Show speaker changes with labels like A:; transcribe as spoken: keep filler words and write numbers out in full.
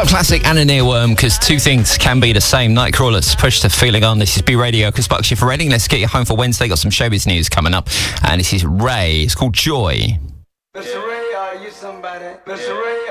A: Club Classic and an earworm, because two things can be the same. Nightcrawlers, Push to Feeling On. This is B Radio, Chris Buckshire for Reading. Let's get you home for Wednesday. Got some showbiz news coming up. And this is Ray. It's called Joy.
B: Mister Ray, are you somebody? Mister Ray,